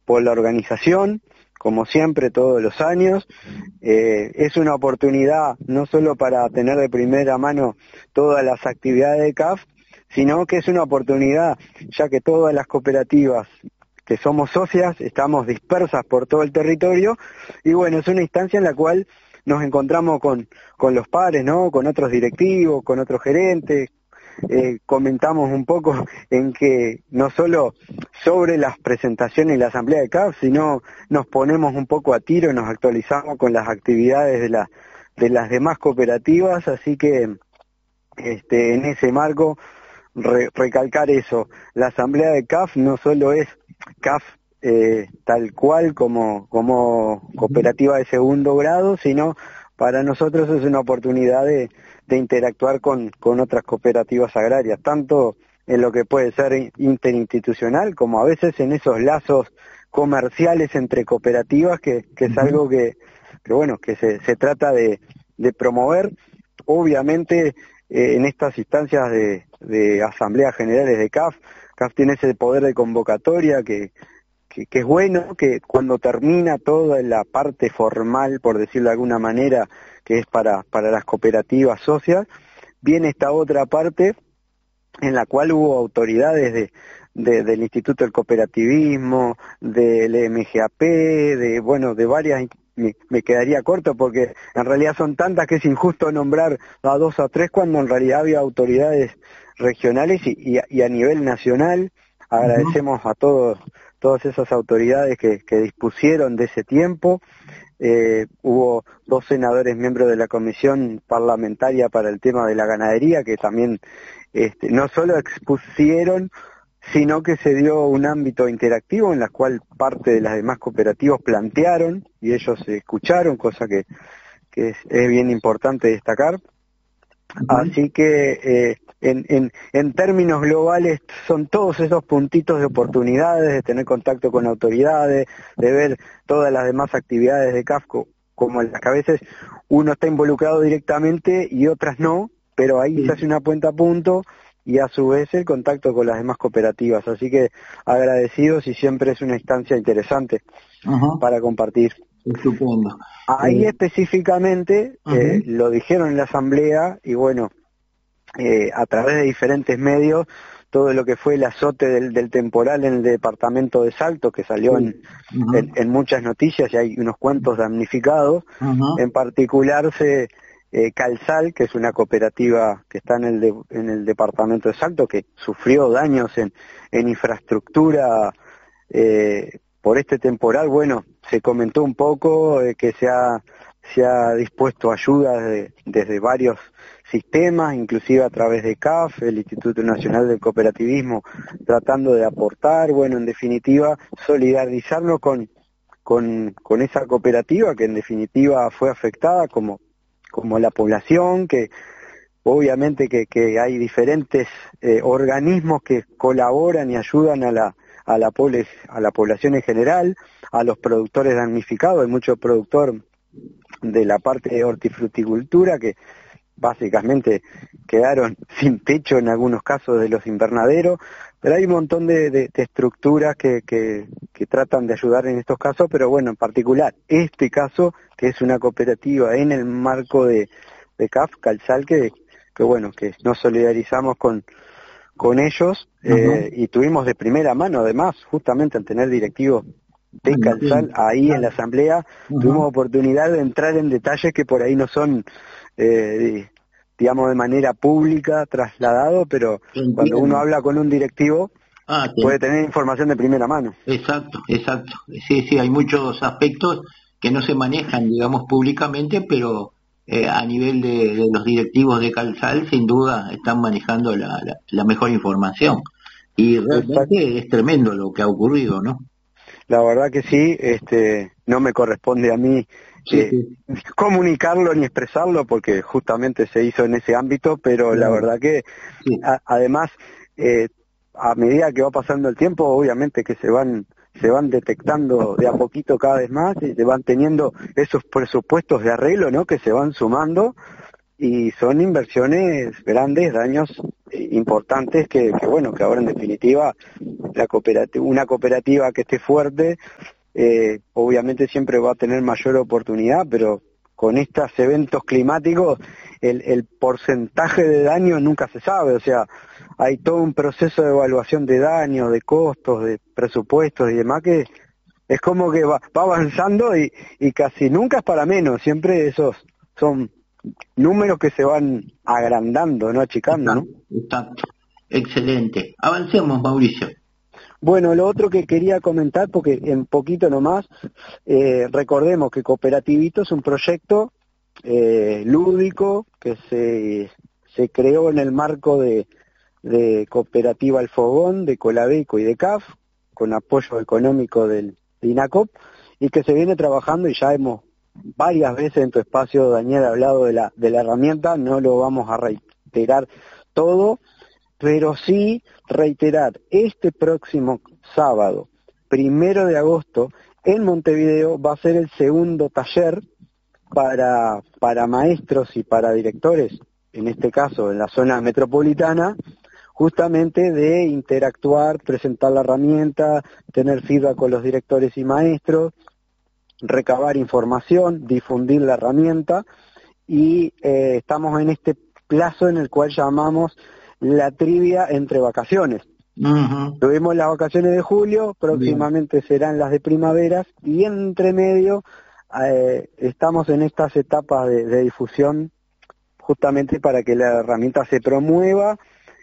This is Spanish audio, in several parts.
por la organización, como siempre, todos los años. Es una oportunidad no solo para tener de primera mano todas las actividades de CAF, sino que es una oportunidad, ya que todas las cooperativas que somos socias estamos dispersas por todo el territorio, y bueno, es una instancia en la cual nos encontramos con los pares, ¿no? Con otros directivos, con otros gerentes. Comentamos un poco en que no solo sobre las presentaciones y la asamblea de CAF, sino nos ponemos un poco a tiro, nos actualizamos con las actividades de las demás cooperativas, así que en ese marco recalcar eso. La asamblea de CAF no solo es CAF tal cual como cooperativa de segundo grado, sino para nosotros es una oportunidad de interactuar con otras cooperativas agrarias, tanto en lo que puede ser interinstitucional, como a veces en esos lazos comerciales entre cooperativas, que es algo que bueno, que se trata de promover. Obviamente, en estas instancias de asambleas generales de CAF tiene ese poder de convocatoria que es bueno, que cuando termina toda la parte formal, por decirlo de alguna manera, que es para las cooperativas socias, viene esta otra parte en la cual hubo autoridades del Instituto del Cooperativismo, del MGAP, de varias. Me quedaría corto porque en realidad son tantas que es injusto nombrar a 2 o 3 cuando en realidad había autoridades regionales y a nivel nacional. Agradecemos a todas esas autoridades que dispusieron de ese tiempo. Hubo 2 senadores miembros de la Comisión Parlamentaria para el tema de la ganadería que también no solo expusieron, sino que se dio un ámbito interactivo en la cual parte de las demás cooperativas plantearon y ellos escucharon, cosa que es bien importante destacar. Así que en términos globales son todos esos puntitos de oportunidades, de tener contacto con autoridades, de ver todas las demás actividades de CAFCO, como en las que a veces uno está involucrado directamente y otras no, pero ahí se hace una puente a punto y a su vez el contacto con las demás cooperativas. Así que agradecidos y siempre es una instancia interesante para compartir. Estupendo. Ahí específicamente lo dijeron en la asamblea y bueno, a través de diferentes medios, todo lo que fue el azote del temporal en el departamento de Salto, que salió en muchas noticias y hay unos cuantos damnificados. En particular Calsal, que es una cooperativa que está en el departamento de Salto, que sufrió daños en infraestructura por este temporal. Bueno, se comentó un poco que se ha dispuesto ayuda desde varios sistemas, inclusive a través de CAF, el Instituto Nacional del Cooperativismo, tratando de aportar, bueno, en definitiva, solidarizarnos con esa cooperativa que en definitiva fue afectada como la población, que obviamente que hay diferentes organismos que colaboran y ayudan a la población en general, a los productores damnificados. Hay mucho productor de la parte de hortifruticultura que básicamente quedaron sin techo en algunos casos de los invernaderos, pero hay un montón de estructuras que tratan de ayudar en estos casos, pero bueno, en particular este caso, que es una cooperativa en el marco de CAF, Calsal, que bueno, que nos solidarizamos con ellos y tuvimos de primera mano, además, justamente al tener directivos de Calsal ahí en la asamblea, tuvimos oportunidad de entrar en detalles que por ahí no son, digamos, de manera pública trasladado, pero cuando uno habla con un directivo puede tener información de primera mano. Exacto. Sí, hay muchos aspectos que no se manejan, digamos, públicamente, pero a nivel de los directivos de Calsal, sin duda, están manejando la mejor información. Y realmente es tremendo lo que ha ocurrido, ¿no? La verdad que sí, no me corresponde a mí comunicarlo ni expresarlo porque justamente se hizo en ese ámbito, pero la verdad que además a medida que va pasando el tiempo, obviamente que se van detectando de a poquito cada vez más y se van teniendo esos presupuestos de arreglo, ¿no? Que se van sumando y son inversiones grandes, daños importantes que bueno, que ahora en definitiva una cooperativa que esté fuerte, obviamente siempre va a tener mayor oportunidad, pero con estos eventos climáticos el porcentaje de daño nunca se sabe, o sea, hay todo un proceso de evaluación de daños, de costos, de presupuestos y demás que es como que va avanzando y casi nunca es para menos, siempre esos son números que se van agrandando, no achicando, ¿no? Exacto. Excelente. Avancemos, Mauricio. Bueno, lo otro que quería comentar, porque en poquito nomás, recordemos que Cooperativito es un proyecto lúdico que se creó en el marco de Cooperativa El Fogón, de Colabeco y de CAF, con apoyo económico del INACOP, y que se viene trabajando y ya hemos varias veces en tu espacio, Daniel, hablado de la herramienta, no lo vamos a reiterar todo, pero sí reiterar, este próximo sábado, 1 de agosto, en Montevideo va a ser el segundo taller para maestros y para directores, en este caso en la zona metropolitana, justamente de interactuar, presentar la herramienta, tener feedback con los directores y maestros, recabar información, difundir la herramienta, y estamos en este plazo en el cual llamamos la trivia entre vacaciones. Tuvimos las vacaciones de julio, próximamente serán las de primaveras, y entre medio estamos en estas etapas de difusión justamente para que la herramienta se promueva.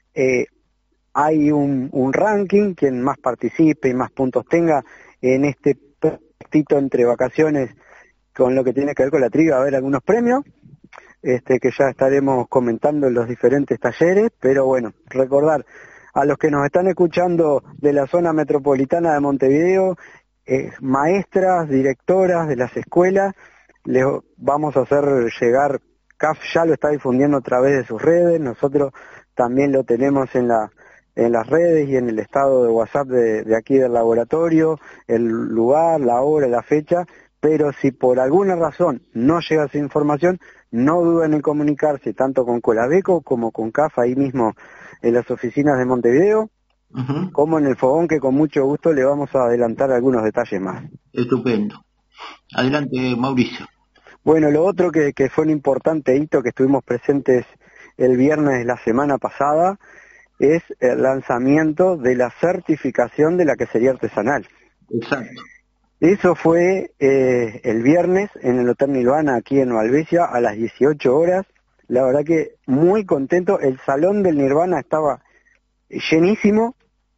Hay un ranking, quien más participe y más puntos tenga en este proyectito entre vacaciones con lo que tiene que ver con la trivia, va a haber algunos premios que ya estaremos comentando en los diferentes talleres, pero bueno, recordar a los que nos están escuchando de la zona metropolitana de Montevideo, maestras, directoras de las escuelas, les vamos a hacer llegar, CAF ya lo está difundiendo a través de sus redes, nosotros también lo tenemos en las redes y en el estado de WhatsApp de aquí del laboratorio, el lugar, la hora, la fecha, pero si por alguna razón no llega esa información, no duden en comunicarse tanto con Colabeco como con CAF, ahí mismo en las oficinas de Montevideo, como en el Fogón, que con mucho gusto le vamos a adelantar algunos detalles más. Estupendo. Adelante, Mauricio. Bueno, lo otro que fue un importante hito que estuvimos presentes el viernes de la semana pasada es el lanzamiento de la certificación de la quesería artesanal. Exacto. Eso fue el viernes en el Hotel Nirvana aquí en Malvesia a las 18 horas. La verdad que muy contento. El salón del Nirvana estaba llenísimo,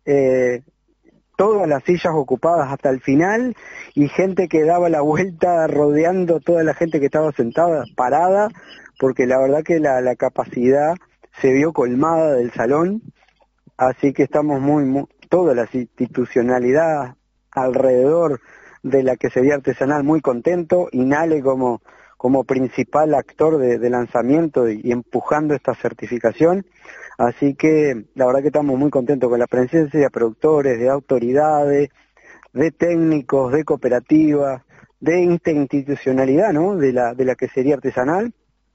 todas las sillas ocupadas hasta el final y gente que daba la vuelta rodeando toda la gente que estaba sentada, parada, porque la verdad que la capacidad se vio colmada del salón. Así que estamos muy toda la institucionalidad alrededor de la quesería artesanal muy contento, Inale como principal actor de lanzamiento y empujando esta certificación, así que la verdad que estamos muy contentos con la presencia de productores, de autoridades, de técnicos, de cooperativas, de institucionalidad, ¿no? de la quesería artesanal.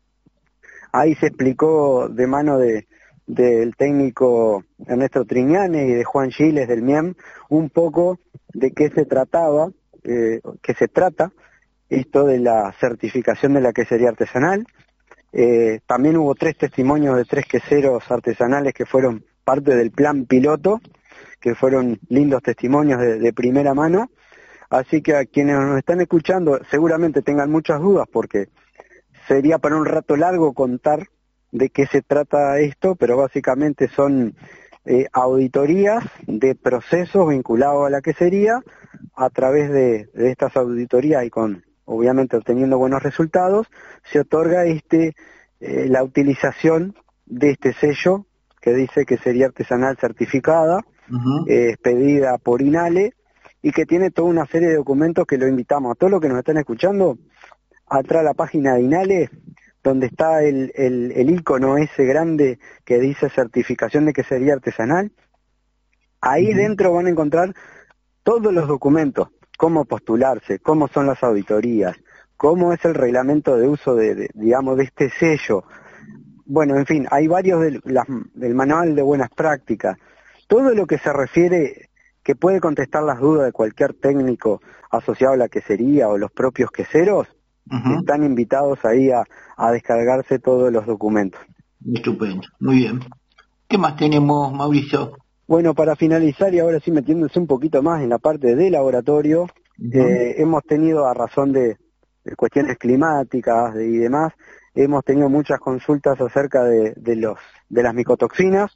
Ahí se explicó de mano del técnico Ernesto Triñanes y de Juan Giles del MIEM un poco de qué se trataba, que se trata esto de la certificación de la quesería artesanal. También hubo 3 testimonios de 3 queseros artesanales que fueron parte del plan piloto, que fueron lindos testimonios de primera mano, así que a quienes nos están escuchando seguramente tengan muchas dudas porque sería para un rato largo contar de qué se trata esto, pero básicamente son auditorías de procesos vinculados a la quesería. A través de estas auditorías y obviamente obteniendo buenos resultados, se otorga la utilización de este sello que dice quesería artesanal certificada, expedida por Inale, y que tiene toda una serie de documentos que lo invitamos a todos los que nos están escuchando a entrar a la página de Inale, donde está el icono ese grande que dice certificación de quesería artesanal. Ahí dentro van a encontrar todos los documentos, cómo postularse, cómo son las auditorías, cómo es el reglamento de uso de este sello. bueno, en fin, hay varios del manual de buenas prácticas. Todo lo que se refiere, que puede contestar las dudas de cualquier técnico asociado a la quesería o los propios queseros, están invitados ahí a descargarse todos los documentos. Estupendo, muy bien. ¿Qué más tenemos, Mauricio? Bueno, para finalizar y ahora sí metiéndose un poquito más en la parte de laboratorio, hemos tenido, a razón de cuestiones climáticas y demás, hemos tenido muchas consultas acerca de las micotoxinas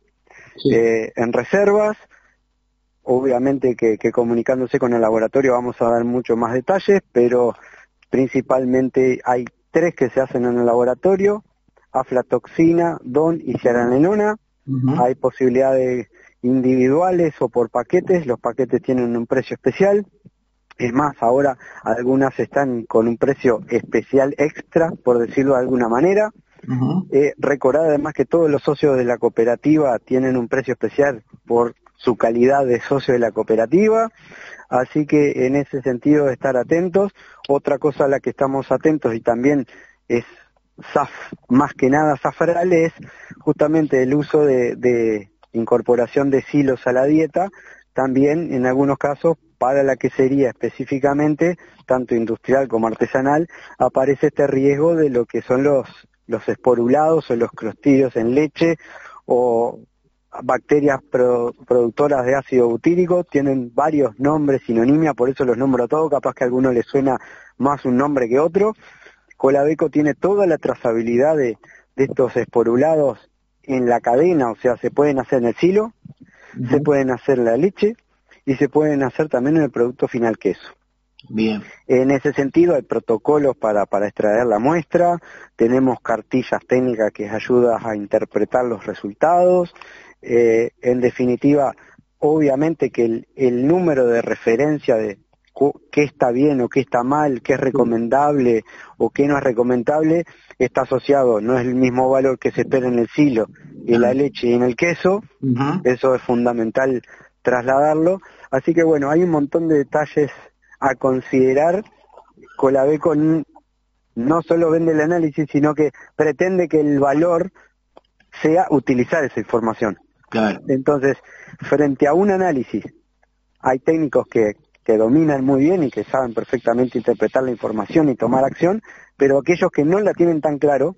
en reservas. Obviamente que comunicándose con el laboratorio vamos a dar mucho más detalles, pero principalmente hay 3 que se hacen en el laboratorio: aflatoxina, DON y ciaranelona. Hay posibilidades individuales o por paquetes. Los paquetes tienen un precio especial. Es más, ahora algunas están con un precio especial extra, por decirlo de alguna manera. Recordad además que todos los socios de la cooperativa tienen un precio especial por su calidad de socio de la cooperativa, así que en ese sentido estar atentos. Otra cosa a la que estamos atentos y también es más que nada safral es justamente el uso de incorporación de silos a la dieta, también en algunos casos para la quesería específicamente, tanto industrial como artesanal, aparece este riesgo de lo que son los esporulados o los clostridios en leche o bacterias productoras de ácido butírico. Tienen varios nombres, sinonimia, por eso los nombro a todos, capaz que a alguno le suena más un nombre que otro. Colabeco tiene toda la trazabilidad de estos esporulados en la cadena, o sea, se pueden hacer en el silo, se pueden hacer en la leche y se pueden hacer también en el producto final queso. Bien. En ese sentido hay protocolos para extraer la muestra, tenemos cartillas técnicas que ayudan a interpretar los resultados. En definitiva, obviamente que el número de referencia de qué está bien o qué está mal, qué es recomendable o qué no es recomendable, está asociado, no es el mismo valor que se espera en el silo, en la leche y en el queso. Eso es fundamental trasladarlo. Así que bueno, hay un montón de detalles a considerar. Colabeco no solo vende el análisis, sino que pretende que el valor sea utilizar esa información. Claro. Entonces, frente a un análisis, hay técnicos que dominan muy bien y que saben perfectamente interpretar la información y tomar acción, pero aquellos que no la tienen tan claro,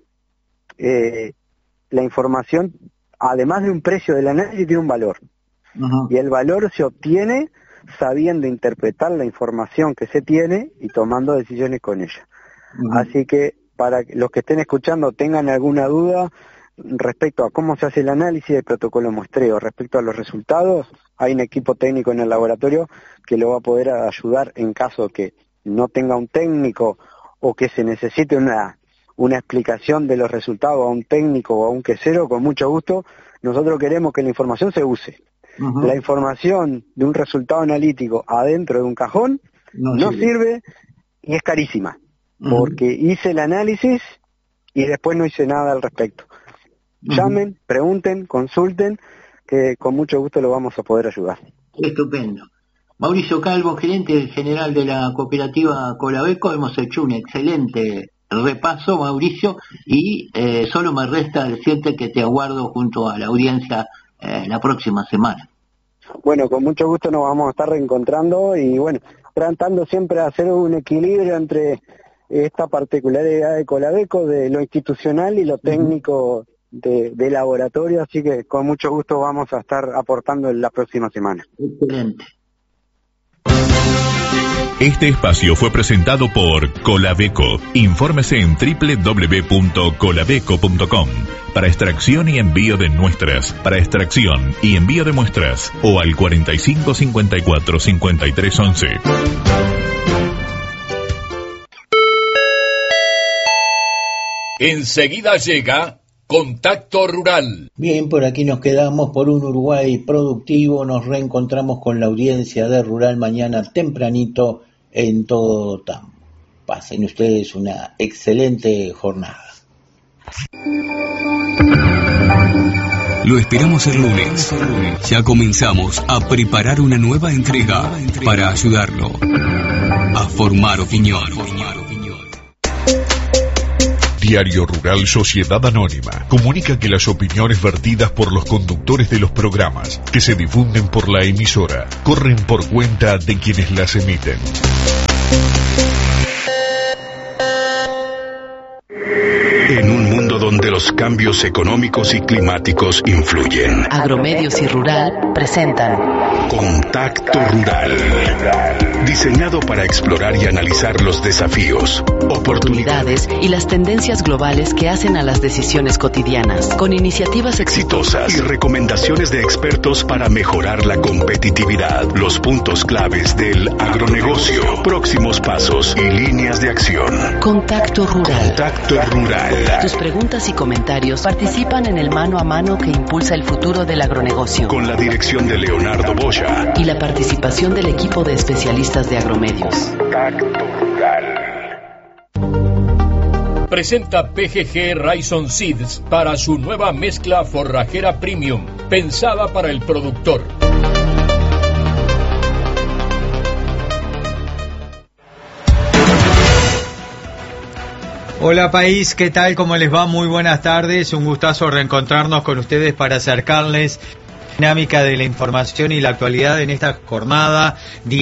la información, además de un precio del análisis, tiene un valor. Y el valor se obtiene sabiendo interpretar la información que se tiene y tomando decisiones con ella. Así que para los que estén escuchando tengan alguna duda respecto a cómo se hace el análisis del protocolo de muestreo, respecto a los resultados, hay un equipo técnico en el laboratorio que lo va a poder ayudar en caso que no tenga un técnico o que se necesite una explicación de los resultados a un técnico o a un quesero. Con mucho gusto. Nosotros queremos que la información se use. La información de un resultado analítico adentro de un cajón no sirve y es carísima, porque hice el análisis y después no hice nada al respecto. Llamen, pregunten, consulten, que con mucho gusto lo vamos a poder ayudar. Estupendo. Mauricio Calvo, gerente general de la cooperativa Colabeco, hemos hecho un excelente repaso, Mauricio, y solo me resta decirte que te aguardo junto a la audiencia la próxima semana. Bueno, con mucho gusto nos vamos a estar reencontrando y bueno, tratando siempre de hacer un equilibrio entre esta particularidad de Colabeco, de lo institucional y lo técnico de laboratorio, así que con mucho gusto vamos a estar aportando en la próxima semana. Excelente. Este espacio fue presentado por Colabeco. Infórmese en www.colabeco.com. Para extracción y envío de muestras, o al 45 54 53 11. Enseguida llega Contacto Rural. Bien, por aquí nos quedamos por un Uruguay productivo. Nos reencontramos con la audiencia de Rural mañana tempranito en todo Tambo. Pasen ustedes una excelente jornada. Lo esperamos el lunes. Ya comenzamos a preparar una nueva entrega para ayudarlo a formar opinión. Diario Rural Sociedad Anónima comunica que las opiniones vertidas por los conductores de los programas que se difunden por la emisora corren por cuenta de quienes las emiten. En un mundo donde los cambios económicos y climáticos influyen, Agromedios y Rural presentan Contacto Rural, diseñado para explorar y analizar los desafíos, oportunidades y las tendencias globales que hacen a las decisiones cotidianas, con iniciativas exitosas y recomendaciones de expertos para mejorar la competitividad, los puntos claves del agronegocio, próximos pasos y líneas de acción. Contacto Rural. Contacto Rural. Tus preguntas y comentarios participan en el mano a mano que impulsa el futuro del agronegocio. Con la dirección de Leonardo Boya y la participación del equipo de especialistas de Agromedios. Contacto Rural. Presenta PGG Rhizome Seeds para su nueva mezcla forrajera premium, pensada para el productor. Hola país, ¿qué tal? ¿Cómo les va? Muy buenas tardes, un gustazo reencontrarnos con ustedes para acercarles dinámica de la información y la actualidad en esta jornada.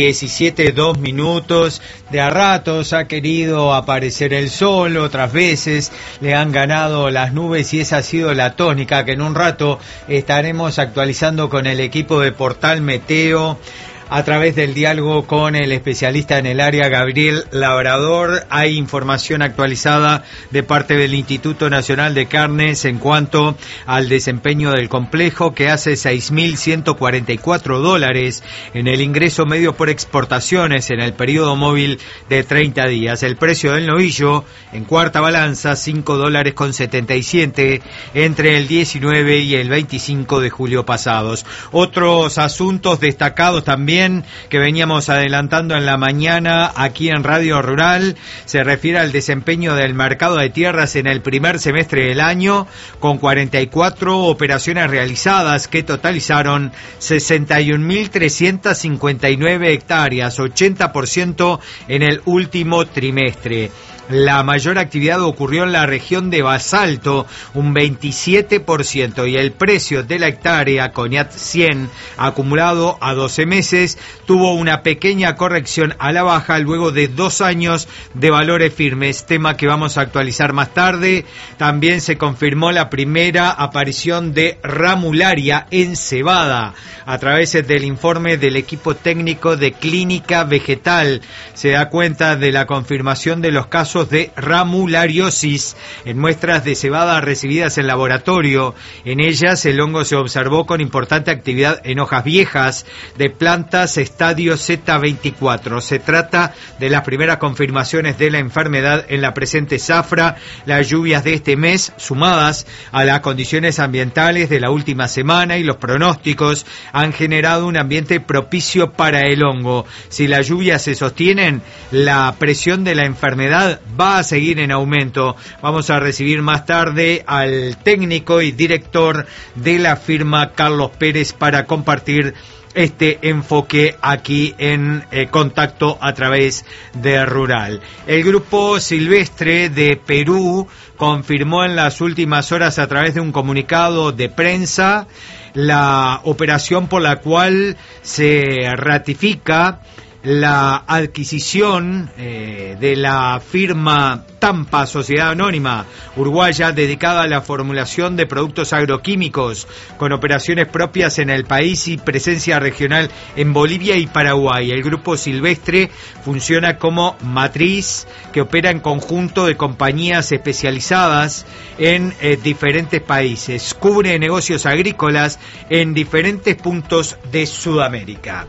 17:02. De a ratos ha querido aparecer el sol, otras veces le han ganado las nubes y esa ha sido la tónica que en un rato estaremos actualizando con el equipo de Portal Meteo a través del diálogo con el especialista en el área, Gabriel Labrador. Hay información actualizada de parte del Instituto Nacional de Carnes en cuanto al desempeño del complejo, que hace $6,144 en el ingreso medio por exportaciones en el periodo móvil de 30 días. El precio del novillo en cuarta balanza, $5.77 entre el 19 y el 25 de julio pasados. Otros asuntos destacados también que veníamos adelantando en la mañana aquí en Radio Rural se refiere al desempeño del mercado de tierras en el primer semestre del año, con 44 operaciones realizadas que totalizaron 61.359 hectáreas, 80% en el último trimestre. La mayor actividad ocurrió en la región de Basalto, un 27%, y el precio de la hectárea Coñat 100, acumulado a 12 meses, tuvo una pequeña corrección a la baja luego de 2 años de valores firmes, tema que vamos a actualizar más tarde. También se confirmó la primera aparición de ramularia en cebada a través del informe del equipo técnico de Clínica Vegetal. Se da cuenta de la confirmación de los casos de ramulariosis en muestras de cebada recibidas en laboratorio. En ellas el hongo se observó con importante actividad en hojas viejas de plantas estadio Z24. Se trata de las primeras confirmaciones de la enfermedad en la presente zafra. Las lluvias de este mes, sumadas a las condiciones ambientales de la última semana y los pronósticos, han generado un ambiente propicio para el hongo. Si las lluvias se sostienen, la presión de la enfermedad va a seguir en aumento. Vamos a recibir más tarde al técnico y director de la firma, Carlos Pérez, para compartir este enfoque aquí en Contacto a través de Rural. El Grupo Silvestre de Perú confirmó en las últimas horas a través de un comunicado de prensa la operación por la cual se ratifica la adquisición de la firma Tampa, Sociedad Anónima Uruguaya, dedicada a la formulación de productos agroquímicos, con operaciones propias en el país y presencia regional en Bolivia y Paraguay. El Grupo Silvestre funciona como matriz que opera en conjunto de compañías especializadas en diferentes países. Cubre negocios agrícolas en diferentes puntos de Sudamérica.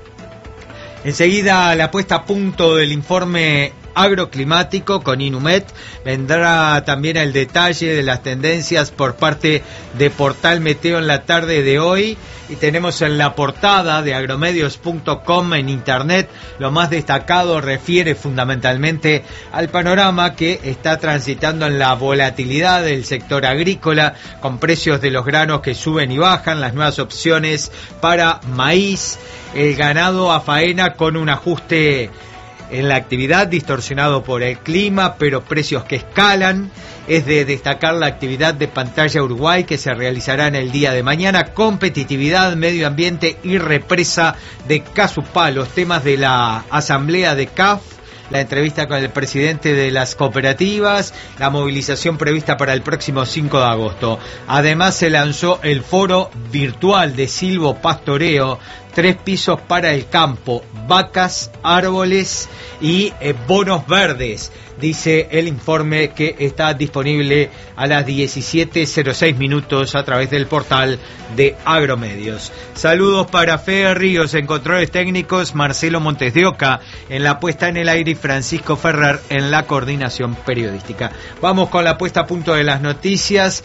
Enseguida la puesta a punto del informe agroclimático con Inumet. Vendrá también el detalle de las tendencias por parte de Portal Meteo en la tarde de hoy. Y tenemos en la portada de agromedios.com en internet lo más destacado. Refiere fundamentalmente al panorama que está transitando en la volatilidad del sector agrícola, con precios de los granos que suben y bajan, las nuevas opciones para maíz, el ganado a faena con un ajuste en la actividad, distorsionado por el clima, pero precios que escalan. Es de destacar la actividad de Pantalla Uruguay que se realizará en el día de mañana, competitividad, medio ambiente y represa de Casupá, los temas de la asamblea de CAF, la entrevista con el presidente de las cooperativas, la movilización prevista para el próximo 5 de agosto. Además se lanzó el foro virtual de silvopastoreo, 3 pisos para el campo, vacas, árboles y bonos verdes. Dice el informe que está disponible a las 17:06 minutos a través del portal de Agromedios. Saludos para Fede Ríos en controles técnicos, Marcelo Montes de Oca en la puesta en el aire y Francisco Ferrer en la coordinación periodística. Vamos con la puesta a punto de las noticias.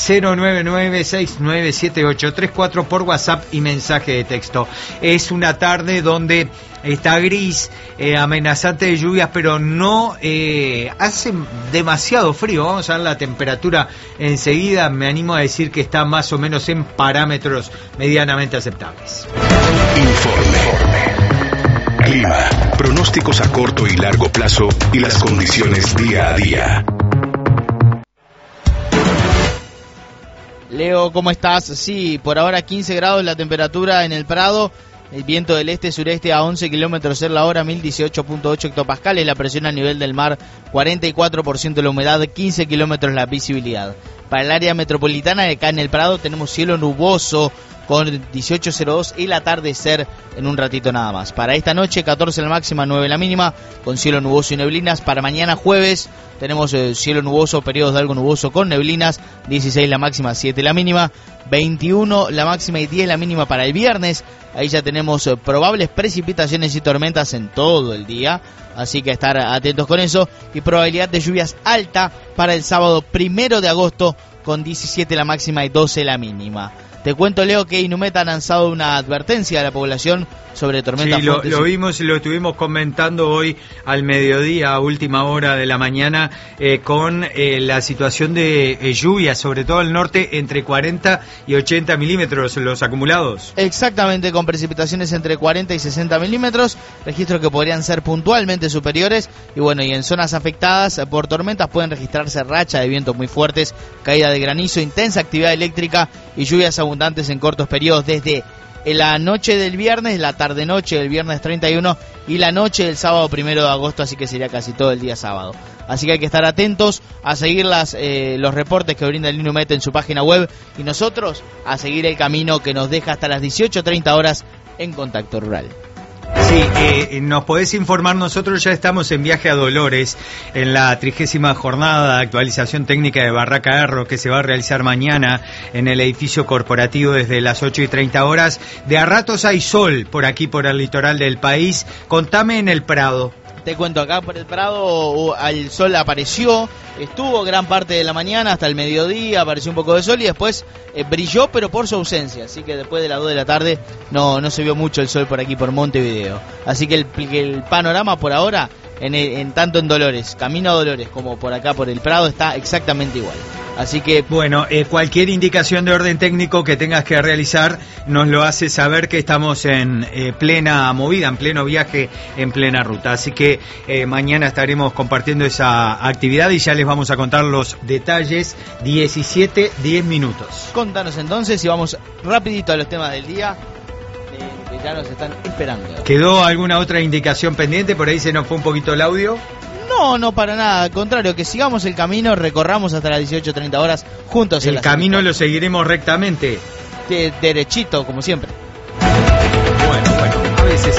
099-697834 por WhatsApp y mensaje de texto. Es una tarde donde está gris, amenazante de lluvias, pero no hace demasiado frío. Vamos a ver la temperatura enseguida. Me animo a decir que está más o menos en parámetros medianamente aceptables. Informe. Clima, pronósticos a corto y largo plazo y las condiciones día a día. Leo, ¿cómo estás? Sí, por ahora 15 grados la temperatura en el Prado. El viento del este-sureste a 11 kilómetros en la hora, 1018.8 hectopascales. La presión a nivel del mar, 44% la humedad, 15 kilómetros la visibilidad. Para el área metropolitana, acá en el Prado, tenemos cielo nuboso con 18.02 el atardecer en un ratito nada más. Para esta noche, 14 la máxima, 9 la mínima, con cielo nuboso y neblinas. Para mañana jueves, tenemos cielo nuboso, periodos de algo nuboso con neblinas, 16 la máxima, 7 la mínima, 21 la máxima y 10 la mínima para el viernes. Ahí ya tenemos probables precipitaciones y tormentas en todo el día, así que estar atentos con eso. Y probabilidad de lluvias alta para el sábado 1 de agosto con 17 la máxima y 12 la mínima. Te cuento, Leo, que Inumet ha lanzado una advertencia a la población sobre tormentas fuertes. Sí, lo vimos y lo estuvimos comentando hoy al mediodía, a última hora de la mañana, con la situación de lluvia, sobre todo al norte, entre 40 y 80 milímetros los acumulados. Exactamente, con precipitaciones entre 40 y 60 milímetros, registros que podrían ser puntualmente superiores. Y bueno, y en zonas afectadas por tormentas pueden registrarse rachas de vientos muy fuertes, caída de granizo, intensa actividad eléctrica y lluvias abundantes en cortos periodos desde la noche del viernes, la tarde-noche del viernes 31 y la noche del sábado 1 de agosto, así que sería casi todo el día sábado. Así que hay que estar atentos a seguir los reportes que brinda el Inumet en su página web y nosotros a seguir el camino que nos deja hasta las 18:30 horas en Contacto Rural. Sí, nos podés informar, nosotros ya estamos en viaje a Dolores, en la 30ª jornada de actualización técnica de Barraca Erro, que se va a realizar mañana en el edificio corporativo desde las 8:30 horas. De a ratos hay sol por aquí, por el litoral del país. Contame en el Prado. Te cuento, acá por el Prado el sol apareció, estuvo gran parte de la mañana hasta el mediodía, apareció un poco de sol y después brilló, pero por su ausencia, así que después de las 2 de la tarde no se vio mucho el sol por aquí por Montevideo. Así que el panorama por ahora, tanto en Dolores, camino a Dolores, como por acá por el Prado, está exactamente igual. Así que bueno, cualquier indicación de orden técnico que tengas que realizar nos lo hace saber que estamos en plena movida, en pleno viaje, en plena ruta. Así que mañana estaremos compartiendo esa actividad y ya les vamos a contar los detalles. 17:10 minutos. Contanos entonces y vamos rapidito a los temas del día. Que ya nos están esperando. ¿Quedó alguna otra indicación pendiente? Por ahí se nos fue un poquito el audio. No, para nada, al contrario, que sigamos el camino, recorramos hasta las 18:30 horas juntos. El camino lo seguiremos rectamente. Derechito, como siempre. Bueno, a veces sí.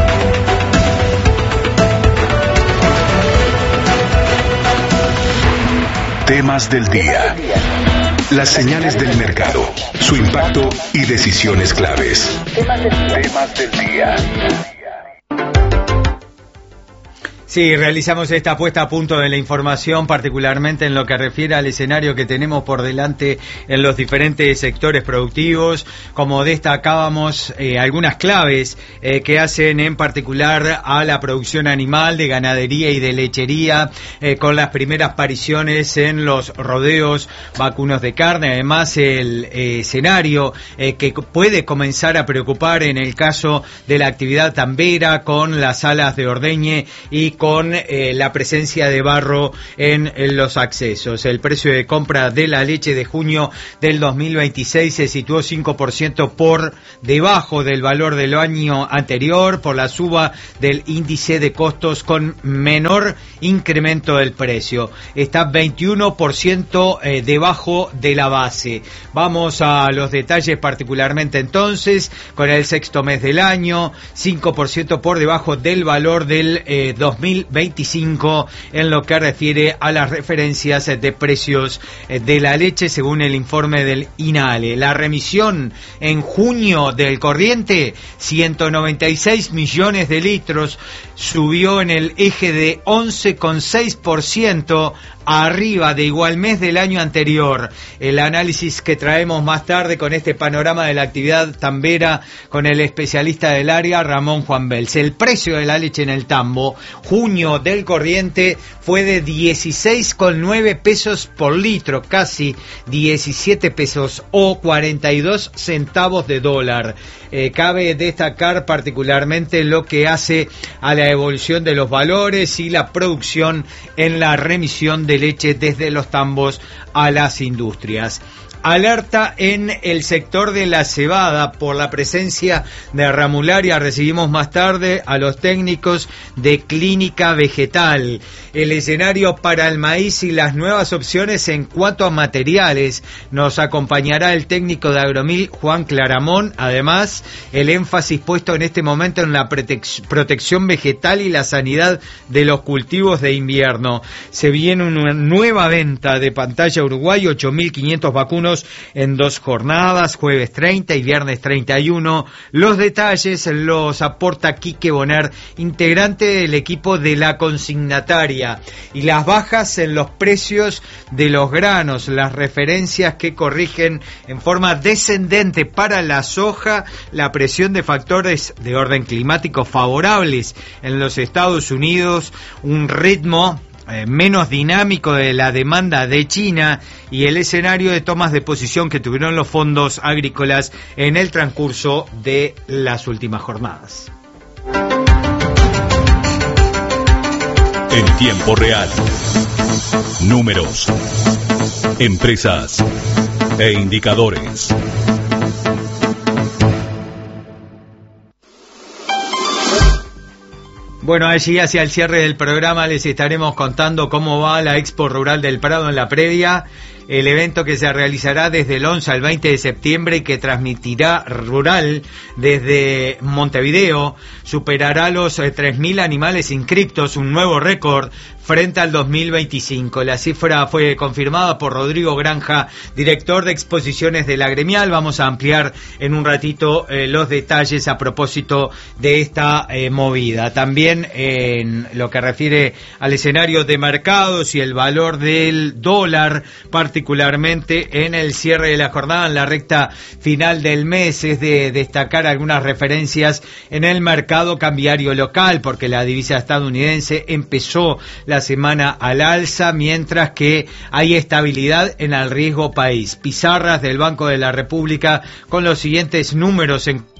Temas del día. Las señales del mercado, su impacto y decisiones claves. Temas del día. Sí, realizamos esta puesta a punto de la información, particularmente en lo que refiere al escenario que tenemos por delante en los diferentes sectores productivos. Como destacábamos, algunas claves que hacen en particular a la producción animal, de ganadería y de lechería, con las primeras apariciones en los rodeos vacunos de carne. Además, el escenario que puede comenzar a preocupar en el caso de la actividad tambera, con las salas de ordeñe y con la presencia de barro en los accesos. El precio de compra de la leche de junio del 2026 se situó 5% por debajo del valor del año anterior, por la suba del índice de costos con menor incremento del precio. Está 21% debajo de la base. Vamos a los detalles particularmente entonces, con el sexto mes del año, 5% por debajo del valor del 2025 en lo que refiere a las referencias de precios de la leche, según el informe del INALE. La remisión en junio del corriente, 196 millones de litros, subió en el eje de 11,6% arriba de igual mes del año anterior. El análisis que traemos más tarde con este panorama de la actividad tambera con el especialista del área, Ramón Juan Bels. El precio de la leche en el tambo, junio del corriente, fue de 16,9 pesos por litro, casi 17 pesos o 42 centavos de dólar. Cabe destacar particularmente lo que hace a la evolución de los valores y la producción en la remisión de leche desde los tambos a las industrias. Alerta en el sector de la cebada por la presencia de ramularia. Recibimos más tarde a los técnicos de Clínica Vegetal. El escenario para el maíz y las nuevas opciones en cuanto a materiales. Nos acompañará el técnico de Agromil, Juan Claramón. Además, el énfasis puesto en este momento en la protección vegetal y la sanidad de los cultivos de invierno. Se viene una nueva venta de Pantalla Uruguay, 8.500 vacunos en 2 jornadas, jueves 30 y viernes 31. Los detalles los aporta Quique Boner, integrante del equipo de la consignataria. Y las bajas en los precios de los granos, las referencias que corrigen en forma descendente para la soja, la presión de factores de orden climático favorables en los Estados Unidos, un ritmo menos dinámico de la demanda de China y el escenario de tomas de posición que tuvieron los fondos agrícolas en el transcurso de las últimas jornadas. En tiempo real, números, empresas e indicadores. Bueno, allí hacia el cierre del programa les estaremos contando cómo va la Expo Rural del Prado en la previa. El evento que se realizará desde el 11 al 20 de septiembre y que transmitirá Rural desde Montevideo superará los 3.000 animales inscriptos, un nuevo récord frente al 2025. La cifra fue confirmada por Rodrigo Granja, director de exposiciones de la Gremial. Vamos a ampliar en un ratito los detalles a propósito de esta movida. También en lo que refiere al escenario de mercados y el valor del dólar, particularmente en el cierre de la jornada, en la recta final del mes, es de destacar algunas referencias en el mercado cambiario local, porque la divisa estadounidense empezó la semana al alza, mientras que hay estabilidad en el riesgo país. Pizarras del Banco de la República con los siguientes números en